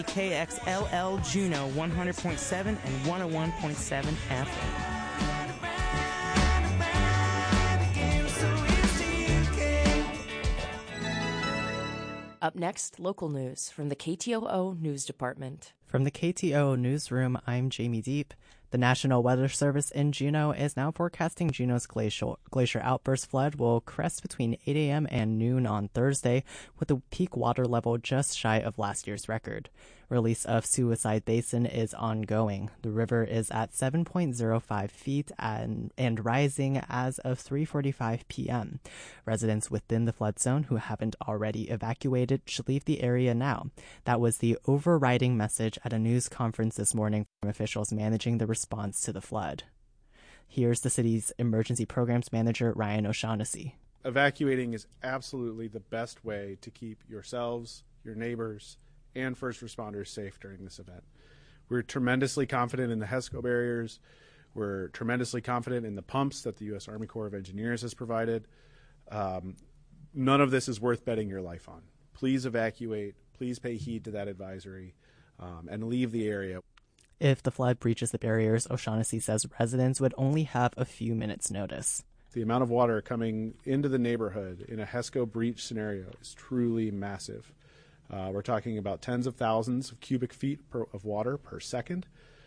KXLL Juneau 100.7 and 101.7 FM. Up next, local news from the KTOO News Department. From the KTOO Newsroom, I'm Jamie Deep. The National Weather Service in Juneau is now forecasting Juneau's glacier outburst flood will crest between 8 a.m. and noon on Thursday, with the peak water level just shy of last year's record. Release of Suicide Basin is ongoing. The river is at 7.05 feet and rising as of 3:45 p.m. Residents within the flood zone who haven't already evacuated should leave the area now. That was the overriding message at a news conference this morning from officials managing the response to the flood. Here's the city's emergency programs manager, Ryan O'Shaughnessy. Evacuating is absolutely the best way to keep yourselves, your neighbors, and first responders safe during this event. We're tremendously confident in the HESCO barriers. We're tremendously confident in the pumps that the U.S. Army Corps of Engineers has provided. None of this is worth betting your life on. Please evacuate. Please pay heed to that advisory and leave the area. If the flood breaches the barriers, O'Shaughnessy says residents would only have a few minutes' notice. The amount of water coming into the neighborhood in a HESCO breach scenario is truly massive. We're talking about tens of thousands of cubic feet of water per second,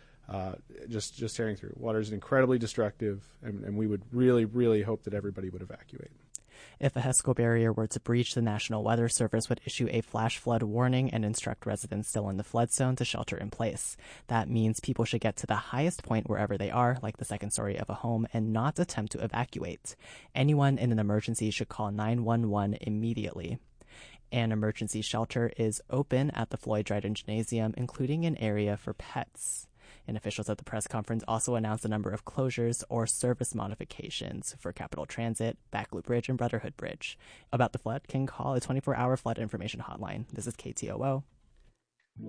just tearing through. Water is incredibly destructive, and we would really, really hope that everybody would evacuate. If a HESCO barrier were to breach, the National Weather Service would issue a flash flood warning and instruct residents still in the flood zone to shelter in place. That means people should get to the highest point wherever they are, like the second story of a home, and not attempt to evacuate. Anyone in an emergency should call 911 immediately. An emergency shelter is open at the Floyd Dryden Gymnasium, including an area for pets. And officials at the press conference also announced a number of closures or service modifications for Capital Transit, Backloop Bridge, and Brotherhood Bridge. About the flood, can call a 24-hour flood information hotline. This is KTOO.